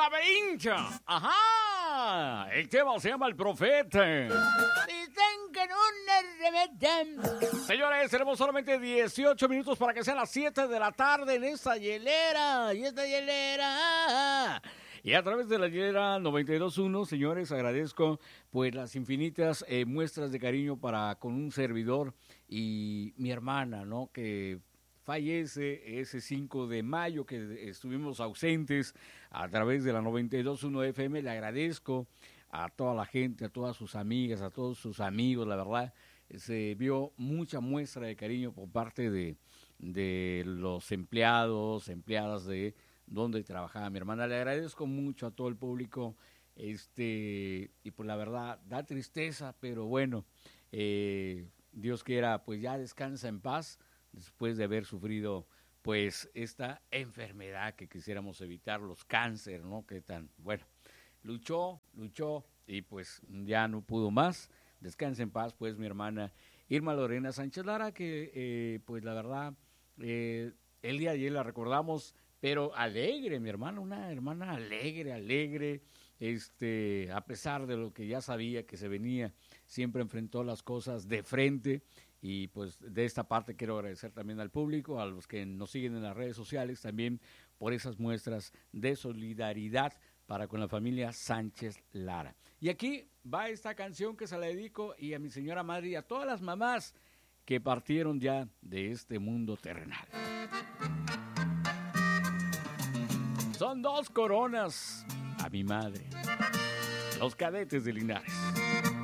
laberinto. Ajá. El tema se llama El Profeta. Dicen que no le remeten. Señores, tenemos solamente 18 minutos para que sean las 7 de la tarde en esta hielera. Y esta hielera... Y a través de la hielera 92.1, señores, agradezco pues las infinitas muestras de cariño para con un servidor y mi hermana, ¿no? Que fallece ese 5 de mayo que estuvimos ausentes a través de la 92.1 FM. Le agradezco a toda la gente, a todas sus amigas, a todos sus amigos, la verdad. Se vio mucha muestra de cariño por parte de los empleados, empleadas de donde trabajaba mi hermana. Le agradezco mucho a todo el público, y pues la verdad da tristeza, pero bueno, Dios quiera, pues ya descansa en paz después de haber sufrido pues esta enfermedad que quisiéramos evitar, los cáncer, ¿no? Que tan, bueno, luchó y pues ya no pudo más. Descansa en paz pues mi hermana Irma Lorena Sánchez Lara, que pues la verdad el día de ayer la recordamos, pero alegre, mi hermana, una hermana alegre, a pesar de lo que ya sabía que se venía, siempre enfrentó las cosas de frente. Y pues de esta parte quiero agradecer también al público, a los que nos siguen en las redes sociales, también por esas muestras de solidaridad para con la familia Sánchez Lara. Y aquí va esta canción que se la dedico y a mi señora madre y a todas las mamás que partieron ya de este mundo terrenal. Son 2 coronas a mi madre, los Cadetes de Linares.